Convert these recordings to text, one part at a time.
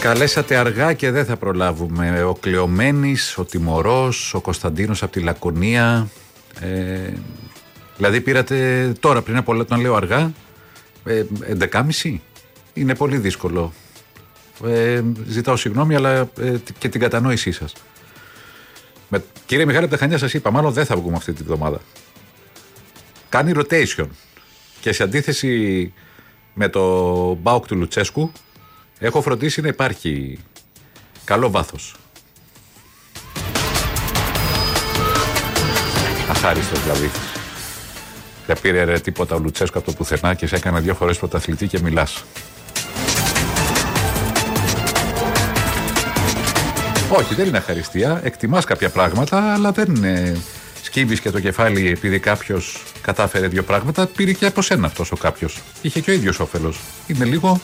Καλέσατε αργά και δεν θα προλάβουμε. Ο Κλεωμένης, ο Τιμωρός, ο Κωνσταντίνος από τη Λακωνία. Δηλαδή πήρατε τώρα πριν από όλα, όταν λέω αργά, 11.30. Είναι πολύ δύσκολο. Ζητάω συγγνώμη, αλλά και την κατανόησή σας. Κύριε Μιχάλη από τα Χανιά, σας είπα, μάλλον δεν θα βγούμε αυτή τη βδομάδα. Κάνει rotation. Και σε αντίθεση με το Μπάουκ του Λουτσέσκου, έχω φροντίσει να υπάρχει καλό βάθος. Αχάριστος δηλαδή. Δεν πήρε τίποτα ο Λουτσέσκου από το πουθενά και σε έκανε 2 φορές πρωταθλητή και μιλάς. Όχι, δεν είναι αχαριστία. Εκτιμάς κάποια πράγματα, αλλά δεν είναι. Σκύβεις και το κεφάλι επειδή κάποιος κατάφερε 2 πράγματα. Πήρε και από σένα αυτός ο κάποιος. Είχε και ο ίδιος όφελος. Είναι λίγο.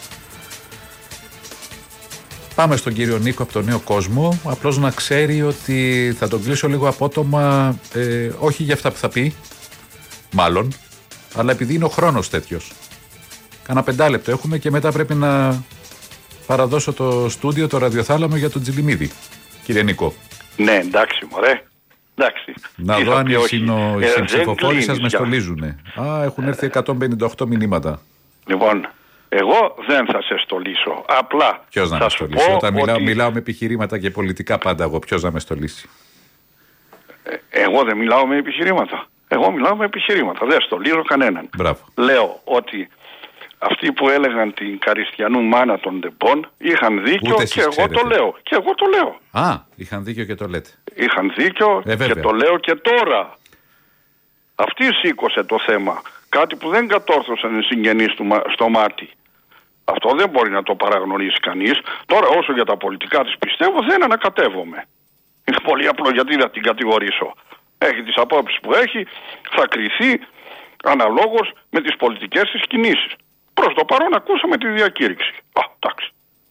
Πάμε στον κύριο Νίκο από τον Νέο Κόσμο. Απλώς να ξέρει ότι θα τον κλείσω λίγο απότομα, όχι για αυτά που θα πει, μάλλον, αλλά επειδή είναι ο χρόνος τέτοιος. Κάνα 5 λεπτό έχουμε και μετά πρέπει να παραδώσω το στούντιο, το ραδιοθάλαμο για τον Τζιλιμίδη. Κύριε Νίκο. Ναι, εντάξει, μωρέ. Εντάξει. Να δω αν οι ψηφοφόροι σας με στολίζουνε. Έχουν έρθει 158 μηνύματα. Λοιπόν, εγώ δεν θα σε στολίσω. Απλά. Ποιος να με στολίσει? Όταν μιλάω με επιχειρήματα και πολιτικά πάντα εγώ, ποιος να με στολίσει? Εγώ δεν μιλάω με επιχειρήματα. Εγώ μιλάω με επιχειρήματα. Δεν στολίζω κανέναν. Μπράβο. Λέω ότι αυτοί που έλεγαν την Καριστιανού μάνα των Ντεμπών είχαν δίκιο και εγώ το λέω. Και εγώ το λέω. Είχαν δίκιο και το λέτε. Είχαν δίκιο και το λέω και τώρα. Αυτή σήκωσε το θέμα. Κάτι που δεν κατόρθωσαν οι συγγενείς του στο μάτι. Αυτό δεν μπορεί να το παραγνωρίσει κανείς. Τώρα όσο για τα πολιτικά της πιστεύω δεν ανακατεύομαι. Είναι πολύ απλό, γιατί να την κατηγορήσω. Έχει τις απόψεις που έχει, θα κριθεί αναλόγως με τις πολιτικές της κινήσεις. Προς το παρόν ακούσαμε τη διακήρυξη. Εντάξει.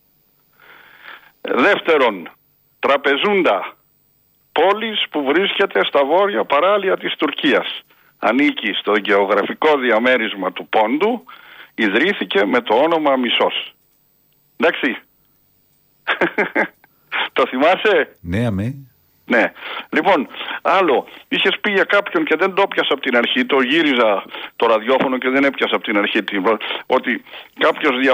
Δεύτερον, Τραπεζούντα, πόλης που βρίσκεται στα βόρεια παράλια της Τουρκίας. Ανήκει στο γεωγραφικό διαμέρισμα του Πόντου, ιδρύθηκε με το όνομα Μισός. Εντάξει. Το θυμάσαι? Ναι, αμέ. Ναι. Λοιπόν, άλλο, είχες πει για κάποιον και δεν το έπιασα από την αρχή, το γύριζα το ραδιόφωνο και δεν έπιασα από την αρχή, ότι κάποιος